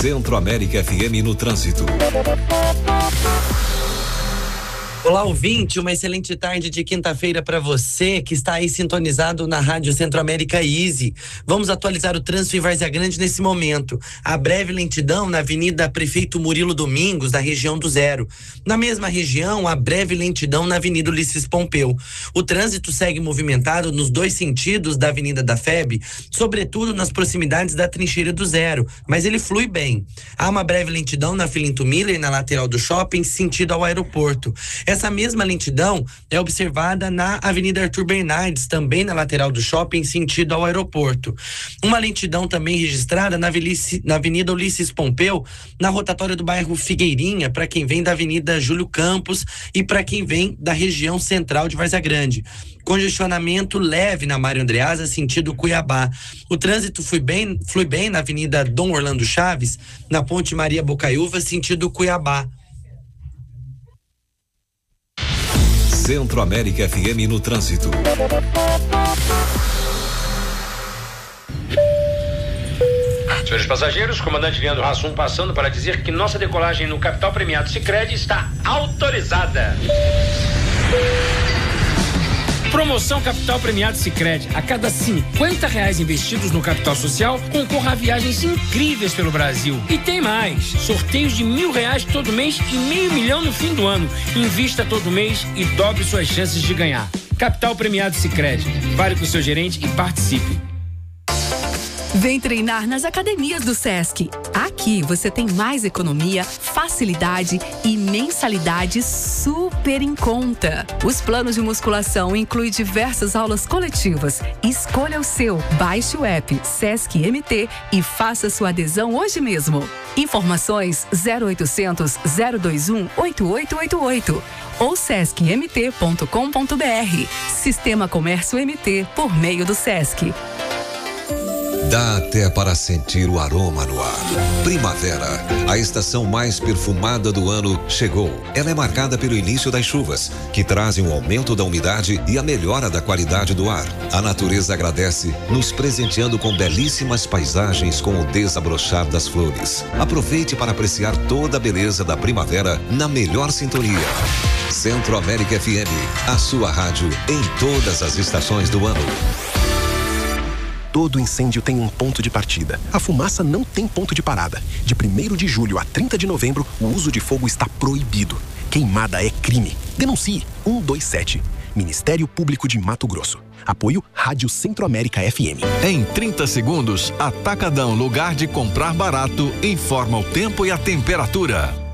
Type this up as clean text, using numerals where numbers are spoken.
Centro-América FM no trânsito. Olá, ouvinte, uma excelente tarde de quinta-feira para você que está aí sintonizado na Rádio Centro-América Easy. Vamos atualizar o trânsito em Várzea Grande nesse momento. A breve lentidão na Avenida Prefeito Murilo Domingos, da região do Zero. Na mesma região, a breve lentidão na Avenida Ulisses Pompeu. O trânsito segue movimentado nos dois sentidos da Avenida da FEB, sobretudo nas proximidades da Trincheira do Zero, mas ele flui bem. Há uma breve lentidão na Filinto Miller, na lateral do shopping, sentido ao aeroporto. Essa mesma lentidão é observada na Avenida Arthur Bernardes, também na lateral do shopping, sentido ao aeroporto. Uma lentidão também registrada na Avenida Ulisses Pompeu, na rotatória do bairro Figueirinha, para quem vem da Avenida Júlio Campos e para quem vem da região central de Várzea Grande. Congestionamento leve na Mário Andreasa, sentido Cuiabá. O trânsito flui bem na Avenida Dom Orlando Chaves, na Ponte Maria Bocaiúva, sentido Cuiabá. Centro-América FM no trânsito. Senhores passageiros, comandante Leandro Hassum passando para dizer que nossa decolagem no Capital Premiado Sicredi está autorizada. Promoção Capital Premiado Sicredi. A cada R$50 investidos no capital social, concorra a viagens incríveis pelo Brasil. E tem mais. Sorteios de R$1.000 todo mês e R$500 mil no fim do ano. Invista todo mês e dobre suas chances de ganhar. Capital Premiado Sicredi. Fale com o seu gerente e participe. Vem treinar nas academias do Sesc. Aqui você tem mais economia, facilidade e mensalidade super em conta. Os planos de musculação incluem diversas aulas coletivas. Escolha o seu, baixe o app Sesc MT e faça sua adesão hoje mesmo. Informações 0800 021 8888 ou sescmt.com.br. Sistema Comércio MT por meio do Sesc. Dá até para sentir o aroma no ar. Primavera, a estação mais perfumada do ano, chegou. Ela é marcada pelo início das chuvas, que trazem um aumento da umidade e a melhora da qualidade do ar. A natureza agradece, nos presenteando com belíssimas paisagens com o desabrochar das flores. Aproveite para apreciar toda a beleza da primavera na melhor sintonia. Centro-América FM, a sua rádio em todas as estações do ano. Todo incêndio tem um ponto de partida. A fumaça não tem ponto de parada. De 1º de julho a 30 de novembro, o uso de fogo está proibido. Queimada é crime. Denuncie 127. Ministério Público de Mato Grosso. Apoio Rádio Centro-América FM. Em 30 segundos, Atacadão, lugar de comprar barato, informa o tempo e a temperatura.